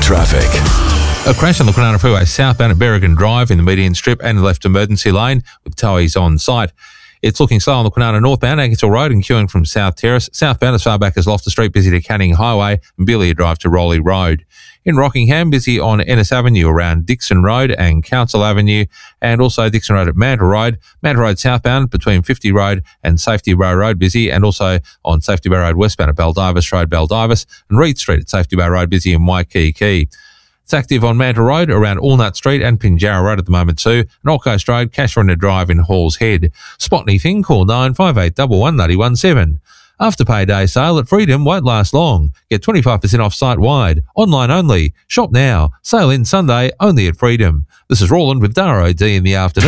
traffic. A crash on the Kwinana Freeway southbound at Berrigan Drive in the median strip and left emergency lane with towies on site. It's looking slow on the Kwinana northbound, Ankersall Road and queuing from South Terrace. Southbound as far back as Loftus Street, busy to Canning Highway and Belia Drive to Rowley Road. In Rockingham, busy on Ennis Avenue around Dixon Road and Council Avenue, and also Dixon Road at Manta Road. Manta Road southbound between 50 Road and Safety Bay Road busy, and also on Safety Bay Road westbound at Baldivis Road, Baldivis, and Reed Street at Safety Bay Road busy in Waikiki. It's active on Manta Road around Allnut Street and Pinjarra Road at the moment too, and Old Coast Road, Cashrinda Drive in Halls Head. Spot anything, call 958 11917. After payday sale at Freedom won't last long. Get 25% off site-wide. Online only. Shop now. Sale in Sunday only at Freedom. This is Roland with Daro D in the afternoon.